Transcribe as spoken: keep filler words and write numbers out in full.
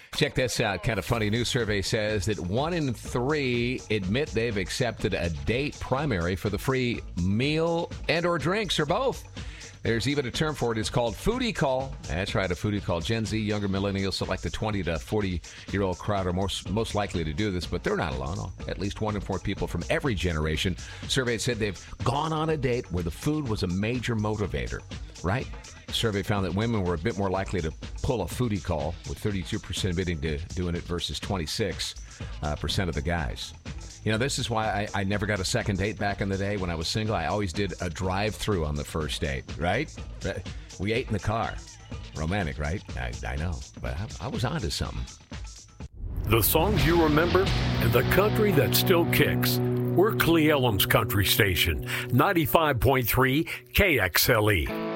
Check this out. Kind of funny. New survey says that one in three admit they've accepted a date primary for the free meal and or drinks or both. There's even a term for it. It's called foodie call. That's right, a foodie call. Gen Z, younger millennials, so like the twenty to forty-year-old crowd are most, most likely to do this, but they're not alone. At least one in four people from every generation surveyed said they've gone on a date where the food was a major motivator, right? The survey found that women were a bit more likely to pull a foodie call, with thirty-two percent admitting to doing it versus twenty-six percent of the guys. You know, this is why I, I never got a second date back in the day when I was single. I always did a drive-through on the first date, right? We ate in the car. Romantic, right? I, I know, but I, I was onto something. The songs you remember and the country that still kicks. We're Cle Elum's country station, ninety-five point three K X L E.